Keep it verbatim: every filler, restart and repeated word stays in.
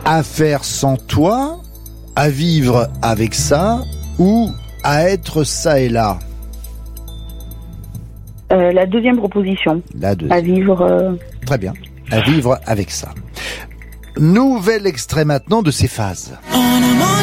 À faire sans toi, à vivre avec ça ou à être ça et là? Euh, la deuxième proposition. La deuxième. À vivre... Euh... Très bien. À vivre avec ça. Nouvel extrait maintenant de ces phases. On a mangé